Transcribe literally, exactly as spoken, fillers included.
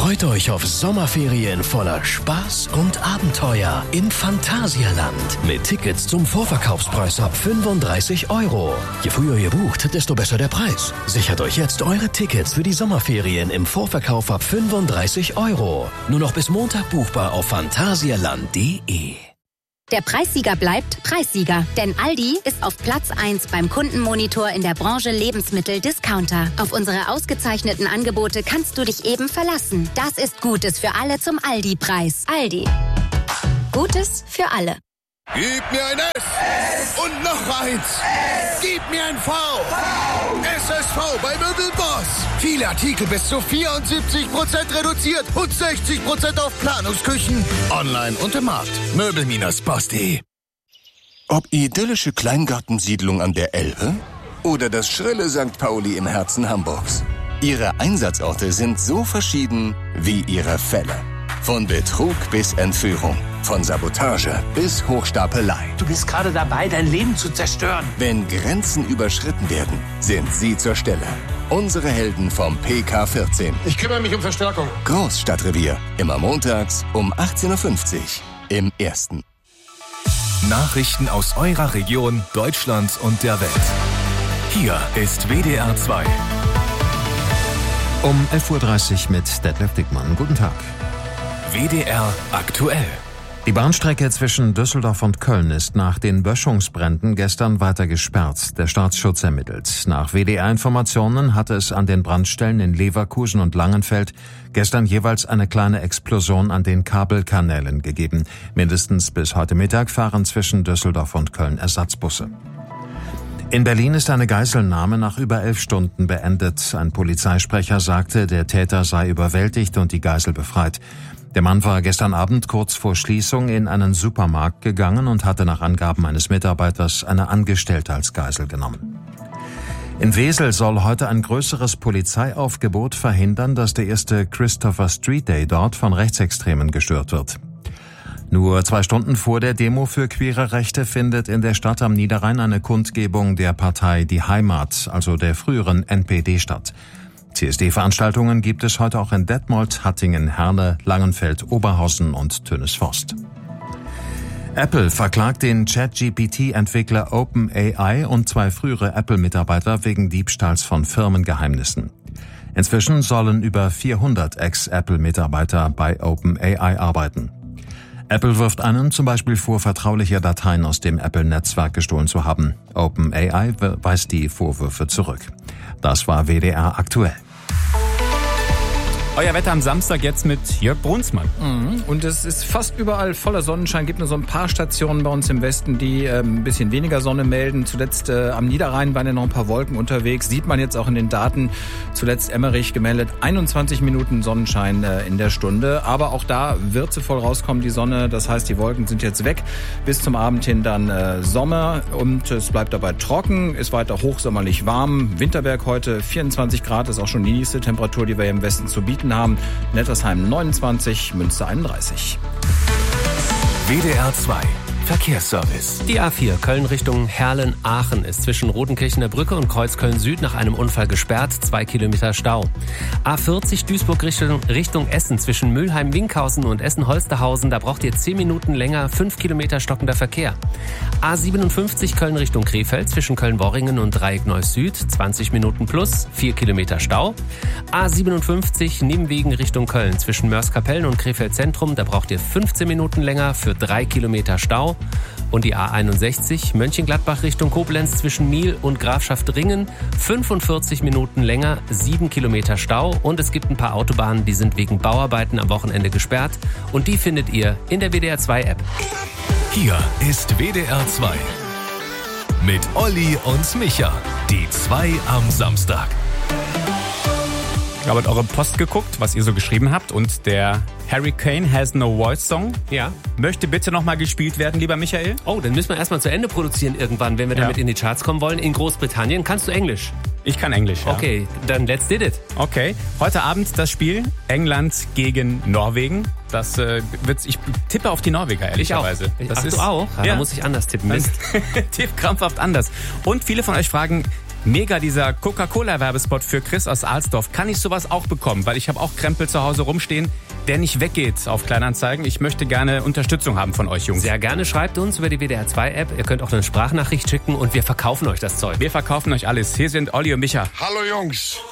Freut euch auf Sommerferien voller Spaß und Abenteuer im Phantasialand. Mit Tickets zum Vorverkaufspreis ab fünfunddreißig Euro. Je früher ihr bucht, desto besser der Preis. Sichert euch jetzt eure Tickets für die Sommerferien im Vorverkauf ab fünfunddreißig Euro. Nur noch bis Montag buchbar auf phantasialand punkt de. Der Preissieger bleibt Preissieger, denn Aldi ist auf Platz eins beim Kundenmonitor in der Branche Lebensmittel-Discounter. Auf unsere ausgezeichneten Angebote kannst du dich eben verlassen. Das ist Gutes für alle zum Aldi-Preis. Aldi. Gutes für alle. Gib mir ein S und noch eins. Gib mir ein V. S S V bei Möbelboss. Viele Artikel bis zu vierundsiebzig Prozent reduziert und sechzig Prozent auf Planungsküchen. Online und im Markt. Möbel Boss punkt de. Ob idyllische Kleingartensiedlung an der Elbe oder das schrille Sankt Pauli im Herzen Hamburgs. Ihre Einsatzorte sind so verschieden wie ihre Fälle. Von Betrug bis Entführung. Von Sabotage bis Hochstapelei. Du bist gerade dabei, dein Leben zu zerstören. Wenn Grenzen überschritten werden, sind sie zur Stelle. Unsere Helden vom P K vierzehn. Ich kümmere mich um Verstärkung. Großstadtrevier. Immer montags um achtzehn Uhr fünfzig. Im Ersten. Nachrichten aus eurer Region, Deutschland und der Welt. Hier ist W D R zwei. Um elf Uhr dreißig mit Detlef Dickmann. Guten Tag. W D R aktuell. Die Bahnstrecke zwischen Düsseldorf und Köln ist nach den Böschungsbränden gestern weiter gesperrt. Der Staatsschutz ermittelt. Nach W D R-Informationen hatte es an den Brandstellen in Leverkusen und Langenfeld gestern jeweils eine kleine Explosion an den Kabelkanälen gegeben. Mindestens bis heute Mittag fahren zwischen Düsseldorf und Köln Ersatzbusse. In Berlin ist eine Geiselnahme nach über elf Stunden beendet. Ein Polizeisprecher sagte, der Täter sei überwältigt und die Geisel befreit. Der Mann war gestern Abend kurz vor Schließung in einen Supermarkt gegangen und hatte nach Angaben eines Mitarbeiters eine Angestellte als Geisel genommen. In Wesel soll heute ein größeres Polizeiaufgebot verhindern, dass der erste Christopher Street Day dort von Rechtsextremen gestört wird. Nur zwei Stunden vor der Demo für queere Rechte findet in der Stadt am Niederrhein eine Kundgebung der Partei Die Heimat, also der früheren N P D, statt. C S D-Veranstaltungen gibt es heute auch in Detmold, Hattingen, Herne, Langenfeld, Oberhausen und Tönisforst. Apple verklagt den Chat-G P T-Entwickler OpenAI und zwei frühere Apple-Mitarbeiter wegen Diebstahls von Firmengeheimnissen. Inzwischen sollen über vierhundert Ex-Apple-Mitarbeiter bei OpenAI arbeiten. Apple wirft einen zum Beispiel vor, vertrauliche Dateien aus dem Apple-Netzwerk gestohlen zu haben. OpenAI weist die Vorwürfe zurück. Das war W D R aktuell. Euer Wetter am Samstag jetzt mit Jörg Brunsmann. Mhm. Und es ist fast überall voller Sonnenschein. Gibt nur so ein paar Stationen bei uns im Westen, die äh, ein bisschen weniger Sonne melden. Zuletzt äh, am Niederrhein waren ja noch ein paar Wolken unterwegs. Sieht man jetzt auch in den Daten. Zuletzt Emmerich gemeldet, einundzwanzig Minuten Sonnenschein äh, in der Stunde. Aber auch da wird sie voll rauskommen, die Sonne. Das heißt, die Wolken sind jetzt weg. Bis zum Abend hin dann äh, Sommer. Und es bleibt dabei trocken. Ist weiter hochsommerlich warm. Winterberg heute vierundzwanzig Grad. Ist auch schon die nächste Temperatur, die wir hier im Westen zu bieten haben. Nettersheim neunundzwanzig, Münster einunddreißig. W D R zwei Verkehrsservice. Die A vier Köln Richtung Herlen-Aachen ist zwischen Rodenkirchener Brücke und Kreuzköln Süd nach einem Unfall gesperrt. Zwei Kilometer Stau. A vierzig Duisburg Richtung, Richtung Essen zwischen Mülheim-Winkhausen und Essen-Holsterhausen. Da braucht ihr zehn Minuten länger. Fünf Kilometer stockender Verkehr. A siebenundfünfzig Köln Richtung Krefeld zwischen Köln-Worringen und Dreieck-Neuss Süd. zwanzig Minuten plus. Vier Kilometer Stau. A siebenundfünfzig Nimwegen Richtung Köln zwischen Mörs-Kapellen und Krefeld Zentrum. Da braucht ihr fünfzehn Minuten länger für drei Kilometer Stau. Und die A einundsechzig Mönchengladbach Richtung Koblenz zwischen Miel und Grafschaft Ringen. fünfundvierzig Minuten länger, sieben Kilometer Stau. Und es gibt ein paar Autobahnen, die sind wegen Bauarbeiten am Wochenende gesperrt. Und die findet ihr in der W D R zwei App. Hier ist W D R zwei. Mit Olli und Micha. Die zwei am Samstag. Ich habe eure Post geguckt, was ihr so geschrieben habt. Und der Hurricane Has No Voice Song Ja. möchte bitte nochmal gespielt werden, lieber Michael. Oh, dann müssen wir erstmal zu Ende produzieren irgendwann, wenn wir Ja. damit in die Charts kommen wollen. In Großbritannien kannst du Englisch? Ich kann Englisch, ja. Okay, dann let's did it. Okay, heute Abend das Spiel England gegen Norwegen. Das äh, wird, ich tippe auf die Norweger, ehrlicherweise. Ich auch. Das Ach, ist, du auch? Ja, ja. Da muss ich anders tippen. Mist. Tipp krampfhaft anders. Und viele von euch fragen, Mega, dieser Coca-Cola-Werbespot für Chris aus Alsdorf. Kann ich sowas auch bekommen? Weil ich habe auch Krempel zu Hause rumstehen, der nicht weggeht auf Kleinanzeigen. Ich möchte gerne Unterstützung haben von euch, Jungs. Sehr gerne, schreibt uns über die W D R zwei App. Ihr könnt auch eine Sprachnachricht schicken und wir verkaufen euch das Zeug. Wir verkaufen euch alles. Hier sind Olli und Micha. Hallo Jungs.